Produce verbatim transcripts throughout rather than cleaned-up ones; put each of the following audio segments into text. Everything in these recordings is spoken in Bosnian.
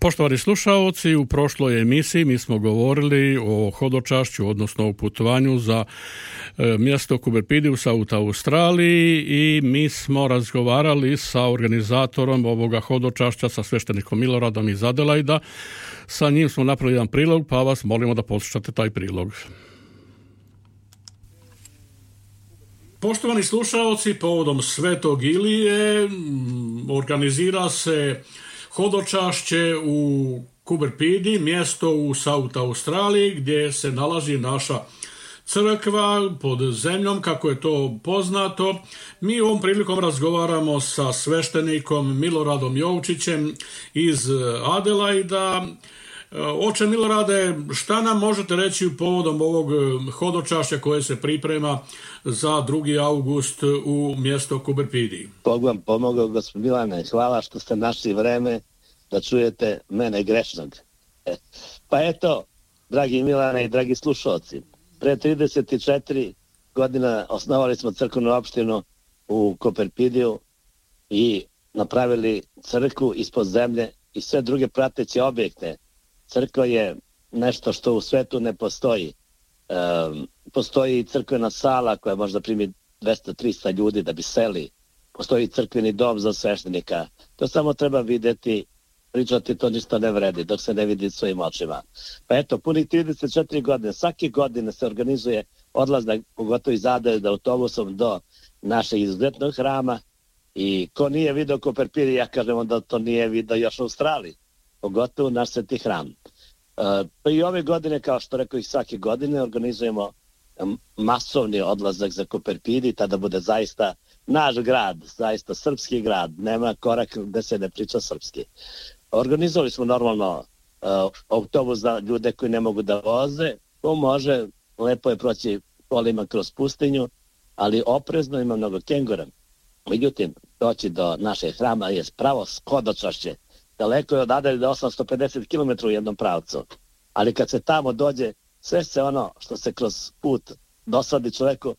Poštovani slušaoci, u prošloj emisiji mi smo govorili o hodočašću, odnosno o putovanju za e, mjesto Kuberpidiusa u Australiji i mi smo razgovarali sa organizatorom ovoga hodočašća, sa sveštenikom Miloradom iz Adelaida. Sa njim smo napravili jedan prilog, pa vas molimo da poslušate taj prilog. Poštovani slušaoci, povodom Svetog Ilije organizira se hodočašće u Kuberpidi, mjesto u South Australiji gdje se nalazi naša crkva pod zemljom, kako je to poznato. Mi ovom prilikom razgovaramo sa sveštenikom Miloradom Jovčićem iz Adelaida. Oče Milorade, šta nam možete reći povodom ovog hodočašća koje se priprema za drugi august u mjesto Kuberpidi? Bog vam pomogao, gospod Milane. Hvala što ste našli vreme da čujete mene grešnog. Pa eto, dragi Milane i dragi slušalci, pre trideset četiri godina osnovali smo crkvenu opštinu u Kuberpidiju i napravili crkvu ispod zemlje i sve druge prateće objekte. Crkva je nešto što u svetu ne postoji. E, postoji crkvena sala koja možda primi dvesta do trista ljudi da bi seli. Postoji crkveni dom za sveštenika. To samo treba vidjeti, pričati, to ništa ne vredi dok se ne vidi svojim očima. Pa eto, punih trideset četiri godine, svake godine se organizuje odlazak, pogotovo iz Adelaida autobusom do našeg izuzetnog hrama i ko nije video Kuberpidi, ja kažem da to nije video još u Australiji. Pogotovo naš sveti hram. Uh, pa i ove godine, kao što rekao i svake godine, organizujemo um, masovni odlazak za Kuberpidi, tada bude zaista naš grad, zaista srpski grad, nema korak gde se ne priča srpski. Organizovali smo normalno uh, autobus za ljude koji ne mogu da voze, ko može, lepo je proći kolima kroz pustinju, ali oprezno, ima mnogo kengura. Međutim, doći do našeg hrama je pravo hodočašće. Daleko je od Adelaida osamsto pedeset kilometara u jednom pravcu. Ali kad se tamo dođe, sve se ono što se kroz put dosadi čoveku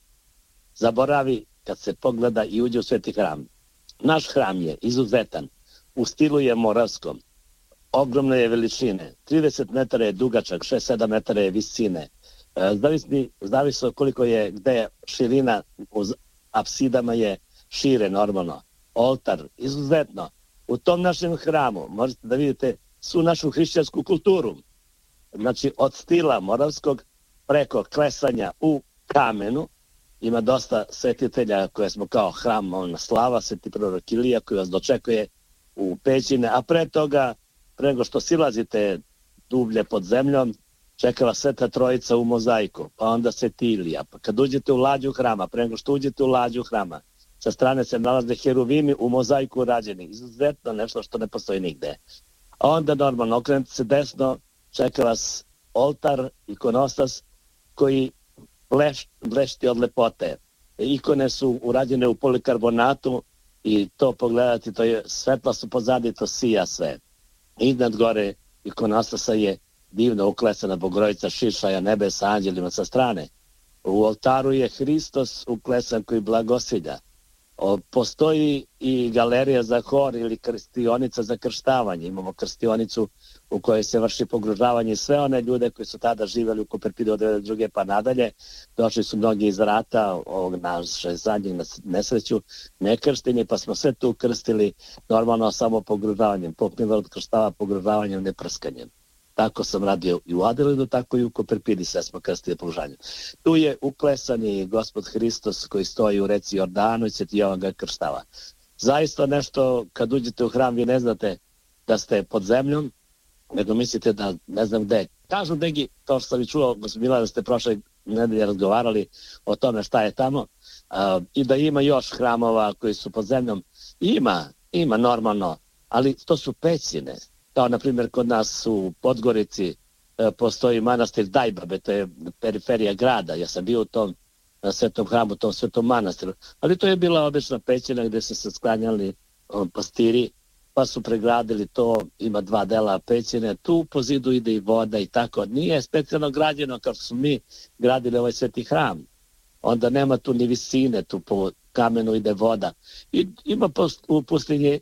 zaboravi kad se pogleda i uđe u sveti hram. Naš hram je izuzetan. U stilu je moravskom. Ogromne je veličine. trideset metara je dugačak, šest sedam metara je visine. Zavisni, zavisno koliko je, gde je širina, u apsidama je šire normalno. Oltar, izuzetno. U tom našem hramu možete da vidite svu našu hrišćansku kulturu. Znači od stila moravskog preko klesanja u kamenu. Ima dosta svetitelja koje smo kao hram on, slava, sveti prorok Ilija koji vas dočekuje u pećine. A pre toga, pre nego što silazite dublje pod zemljom, čeka vas Sveta Trojica u mozaiku. Pa onda sveti Ilija. Pa kad uđete u lađu hrama, pre nego što uđete u lađu hrama, sa strane se nalaze heruvimi u mozaiku rađeni. Izuzetno nešto što ne postoji nigde. A onda normalno okrenete se desno, čeka vas oltar, ikonostas koji bleš, blešti od lepote. Ikone su urađene u polikarbonatu i to pogledati, to je svetla su pozadi, to sija sve. Iznad gore ikonostasa je divno uklesana Bogorodica šišaja nebe sa anđelima sa strane. U oltaru je Hristos uklesan koji blagosilja. O, postoji i galerija za hor ili krstionica za krštavanje. Imamo krstionicu u kojoj se vrši pogružavanje sve one ljude koji su tada živjeli u Kuberpidi od devedeset druge pa nadalje. Došli su mnogi iz rata, ovog naše zadnjeg nesreću, nekršteni, pa smo sve tu krstili normalno samo pogružavanjem. Pop Milorad krštava pogružavanjem, ne prskanjem. Tako sam radio i u Adelaidu, tako i u Kuberpidi, sve smo krstili pogružavanjem. Tu je uklesani Gospod Hristos koji stoji u reci Jordanu i Sveti Jovan ga krštava. Zaista nešto, kad uđete u hram, vi ne znate da ste pod zemljom, nego mislite da ne znam gde. Kažu neki, kao što sam i čuo, gospod Milorad, da ste prošle nedelje razgovarali o tome šta je tamo, uh, i da ima još hramova koji su pod zemljom. Ima, ima normalno, ali to su pećine. Kao na primjer kod nas u Podgorici e, postoji manastir Dajbabe, to je periferija grada. Ja sam bio u tom na svetom hramu, tom svetom manastiru. Ali to je bila obična pećina gdje su se sklanjali o, pastiri, pa su pregradili to, ima dva dela pećine. Tu po zidu ide i voda i tako. Nije specijalno građeno kao što smo mi gradili ovaj sveti hram. Onda nema tu ni visine, tu po kamenu ide voda. I ima u pustinji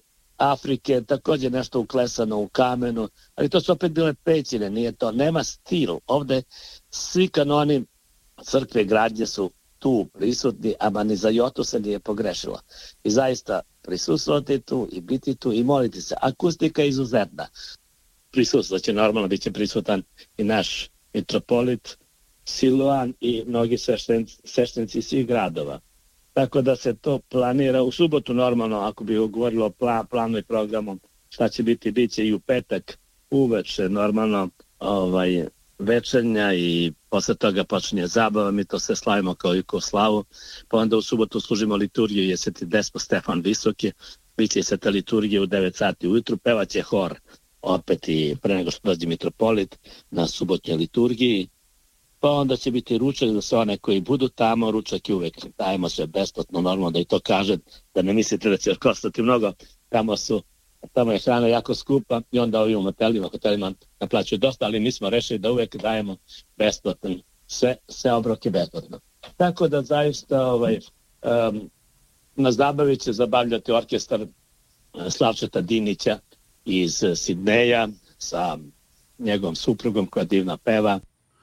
Afrike, također nešto uklesano u kamenu, ali to su opet bile pećine, nije to, nema stil. Ovde svi kanoni crkve gradnje su tu prisutni, a ni za jotu se nije pogrešilo. I zaista prisustvovati tu i biti tu i moliti se. Akustika je izuzetna. Prisustvo će normalno, bit će prisutan i naš mitropolit Siluan i mnogi sveštenci, sveštenci svih gradova. Tako da se to planira u subotu normalno, ako bi govorilo o plan, planu i programu, šta će biti, bit će i u petak uveče normalno ovaj, večernja i posle toga počinje zabava, mi to sve slavimo kao i ko slavu, pa onda u subotu služimo liturgiju je Sveti Despot Stefan Visoki, bit će sveta liturgija u devet sati ujutru, pevaće hor opet i pre nego što dođe mitropolit na subotnje liturgiji, pa onda će biti ručak za sve one koji budu tamo, ručak je uvek dajemo sve besplatno, normalno da i to kažem, da ne mislite da će koštati mnogo, tamo su tamo je hrana jako skupa i onda ovim u motelima, hotelima naplaćuju dosta, ali mi smo rešili da uvek dajemo besplatno, sve, sve obroke besplatno. Tako da zaista ovaj, um, na zabavi će zabavljati orkestar Slavčeta Dinića iz Sidneja sa njegovom suprugom koja divna peva.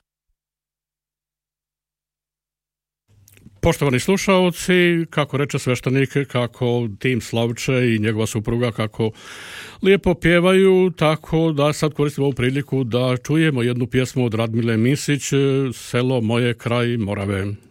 Poštovani slušaoci, kako reče sveštenik, kako tim Slavče i njegova supruga kako lijepo pjevaju, tako da sad koristimo ovu priliku da čujemo jednu pjesmu od Radmile Misić, Selo moje kraj Morave.